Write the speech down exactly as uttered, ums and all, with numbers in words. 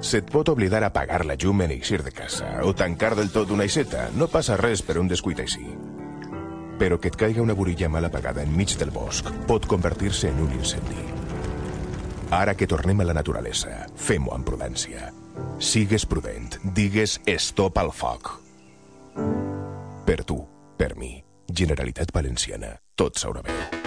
Se't pot oblidar apagar la llum en eixir de casa o tancar del tot una aixeta. No passa res per un descuit així. Però que et caiga una burilla mal apagada enmig del bosc pot convertir-se en un incendi. Ara que tornem a la naturalesa, fem-ho amb prudència. Sigues prudent, digues stop al foc. Per tu, per mi, Generalitat Valenciana, tot s'haurà bé.